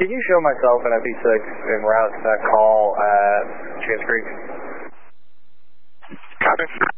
Can you show myself an FE6 en route to that call at Chance Creek? Copy.